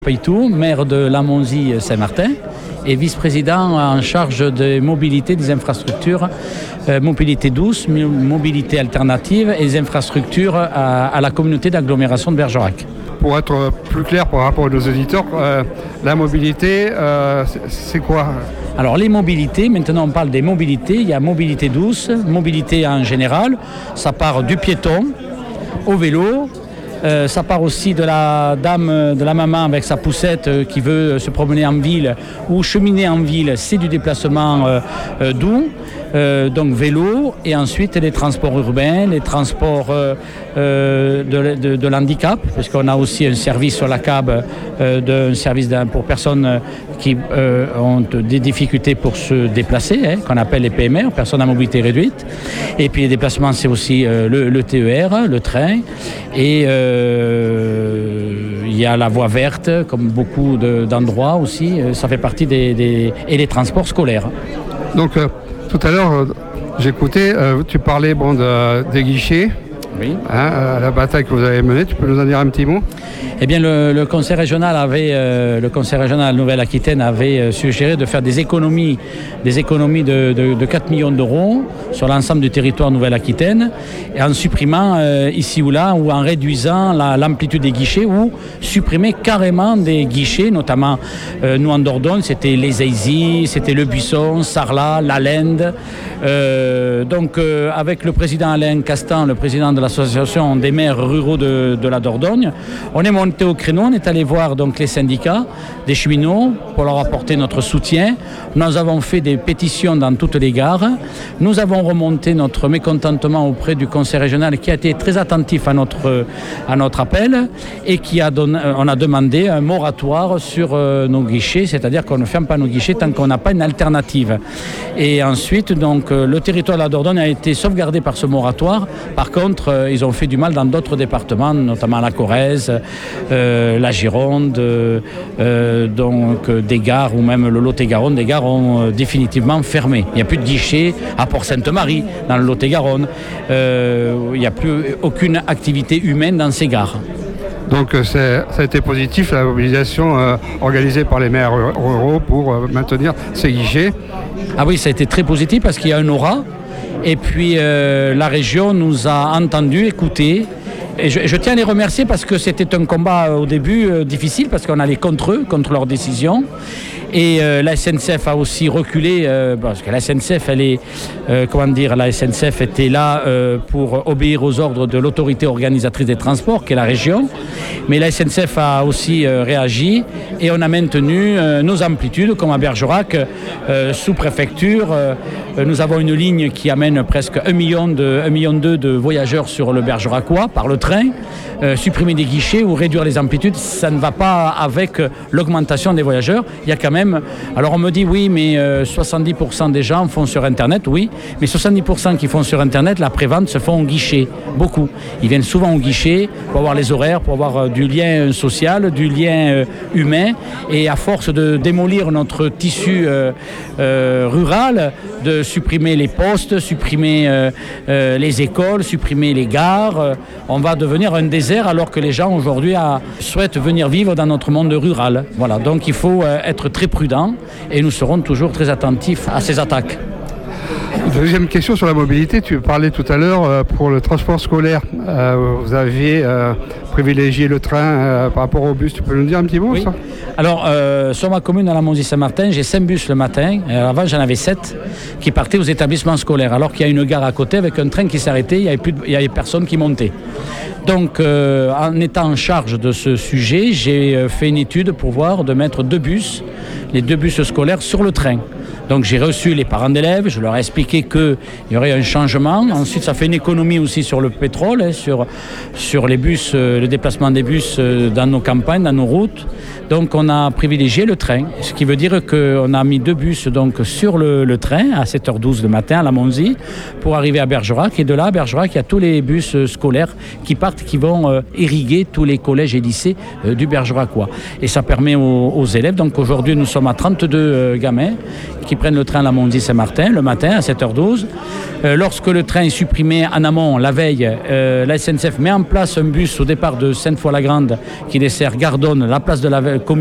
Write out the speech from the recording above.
Paytou, maire de Lamonzie-Saint-Martin et vice-président en charge des mobilités, des infrastructures, mobilité douce, mobilité alternative et des infrastructures à la communauté d'agglomération de Bergerac. Pour être plus clair par rapport à nos auditeurs, la mobilité, c'est quoi ? Alors les mobilités, maintenant on parle des mobilités, il y a mobilité douce, mobilité en général, ça part du piéton au vélo. Ça part aussi de la dame, de la maman avec sa poussette qui veut se promener en ville ou cheminer en ville, c'est du déplacement doux, donc vélo, et ensuite les transports urbains, les transports de l'handicap, parce qu'on a aussi un service sur la CAB, un service pour personnes qui ont des difficultés pour se déplacer, qu'on appelle les PMR, personnes à mobilité réduite. Et puis les déplacements, c'est aussi le TER, le train, et il y a la voie verte, comme beaucoup d'endroits aussi, ça fait partie et les transports scolaires. Donc tout à l'heure, j'écoutais, tu parlais des guichets. Oui. La bataille que vous avez menée, tu peux nous en dire un petit mot ? Eh bien, le conseil régional Nouvelle-Aquitaine avait suggéré de faire des économies de 4 millions d'euros sur l'ensemble du territoire Nouvelle-Aquitaine, et en supprimant ici ou là, ou en réduisant l'amplitude des guichets, ou supprimer carrément des guichets, notamment nous en Dordogne, c'était les Aisy, c'était Le Buisson, Sarlat, La Lende. Donc avec le président Alain Castan, le président de l'association des maires ruraux de la Dordogne, on est monté au créneau, on est allé voir donc les syndicats des cheminots pour leur apporter notre soutien. Nous avons fait des pétitions dans toutes les gares. Nous avons remonté notre mécontentement auprès du conseil régional qui a été très attentif à notre appel et on a demandé un moratoire sur nos guichets, c'est-à-dire qu'on ne ferme pas nos guichets tant qu'on n'a pas une alternative. Et ensuite, donc, le territoire de la Dordogne a été sauvegardé par ce moratoire. Par contre, ils ont fait du mal dans d'autres départements, notamment la Corrèze, la Gironde, donc des gares ou même le Lot-et-Garonne. Des gares ont définitivement fermé. Il n'y a plus de guichets à Port-Sainte-Marie, dans le Lot-et-Garonne. Il n'y a plus aucune activité humaine dans ces gares. Donc ça a été positif, la mobilisation organisée par les maires ruraux pour maintenir ces guichets. Ah oui, ça a été très positif parce qu'il y a un aura. Et puis la région nous a entendus, écoutés. Et je tiens à les remercier parce que c'était un combat au début difficile, parce qu'on allait contre eux, contre leurs décisions. Et la SNCF a aussi reculé, parce que la SNCF, la SNCF était là pour obéir aux ordres de l'autorité organisatrice des transports, qui est la région. Mais la SNCF a aussi réagi et on a maintenu nos amplitudes, comme à Bergerac, sous préfecture. Nous avons une ligne qui amène presque 1,2 million de voyageurs sur le Bergeracois par le train. Supprimer des guichets ou réduire les amplitudes, ça ne va pas avec l'augmentation des voyageurs. Il y a quand même... Alors on me dit oui, mais 70% des gens font sur Internet, oui, mais 70% qui font sur Internet, la prévente se font au guichet, beaucoup. Ils viennent souvent au guichet pour avoir les horaires, pour avoir du lien social, du lien humain, et à force de démolir notre tissu rural, de supprimer les postes, supprimer les écoles, supprimer les gares, on va devenir un désert alors que les gens aujourd'hui souhaitent venir vivre dans notre monde rural. Voilà, donc il faut être très prudent et nous serons toujours très attentifs à ces attaques. Deuxième question sur la mobilité, tu parlais tout à l'heure pour le transport scolaire. Vous aviez privilégié le train par rapport au bus, tu peux nous dire un petit mot ? Oui. Ça ? Alors, sur ma commune à Lamonzie-Saint-Martin, j'ai 5 bus le matin. Avant, j'en avais 7 qui partaient aux établissements scolaires. Alors qu'il y a une gare à côté avec un train qui s'arrêtait, il n'y avait personne qui montait. Donc, en étant en charge de ce sujet, j'ai fait une étude pour voir de mettre les 2 bus scolaires sur le train. Donc j'ai reçu les parents d'élèves, je leur ai expliqué qu'il y aurait un changement. Ensuite, ça fait une économie aussi sur le pétrole, sur les bus, le déplacement des bus dans nos campagnes, dans nos routes. Donc on a privilégié le train, ce qui veut dire qu'on a mis 2 bus donc, sur le train à 7h12 le matin à Lamonzie pour arriver à Bergerac. Et de là, à Bergerac, il y a tous les bus scolaires qui partent, qui vont irriguer tous les collèges et lycées du Bergeracois. Et ça permet aux élèves, donc aujourd'hui nous sommes à 32 gamins qui prennent le train Lamondie-Saint-Martin le matin à 7h12. Lorsque le train est supprimé en amont, la veille, la SNCF met en place un bus au départ de Sainte-Foy-la-Grande qui dessert Gardonne, la place de la commune